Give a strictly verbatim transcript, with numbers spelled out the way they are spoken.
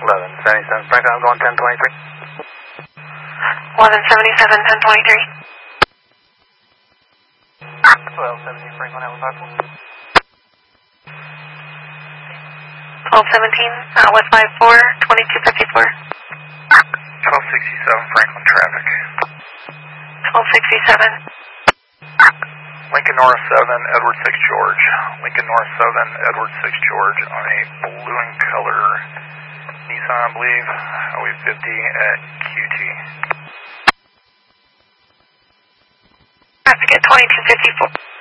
eleven seventy-seven Franklin, I'm going ten twenty-three. eleven seventy-seven, ten twenty-three. twelve seventeen Franklin, have a five four. twelve seventeen, uh, West five four, twenty-two fifty-four. twelve sixty-seven Franklin traffic. twelve sixty-seven. Lincoln North seven, Edward six George. Lincoln North seven, Edward six George on a blue and color Nissan, I believe, Highway fifty at Q T. Traffic at twenty-two fifty-four.